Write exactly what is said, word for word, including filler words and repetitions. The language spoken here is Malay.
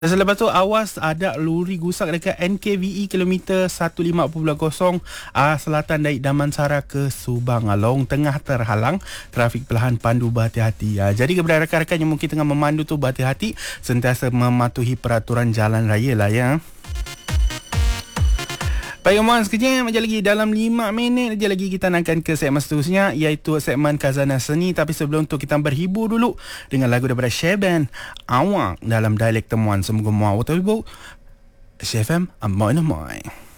Selepas tu awas ada lori gusak dekat N K V E kilometer seratus lima puluh uh, selatan dari Damansara ke Subang. Long tengah terhalang, trafik perlahan, pandu berhati-hati. Uh, jadi kepada rakan-rakan yang mungkin tengah memandu tu berhati-hati, sentiasa mematuhi peraturan jalan raya lah ya. Baik Oman, sekejap macam lagi dalam lima minit je lagi kita nak akan ke segmen seterusnya, iaitu segmen Khazanah Seni. Tapi sebelum tu kita berhibur dulu dengan lagu daripada Syaban Awak dalam dialek temuan. Semoga mau terhibur. Syah F M, Amoy Namoy.